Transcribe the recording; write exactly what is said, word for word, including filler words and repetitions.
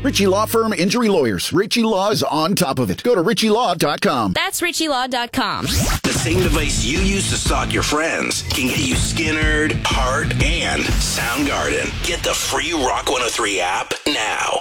Ritchie Law Firm Injury Lawyers. Ritchie Law is on top of it. Go to ritchie law dot com. That's ritchie law dot com. The same device you use to stalk your friends can get you Skinnerd, Heart, and Soundgarden. Get the free Rock one oh three app now.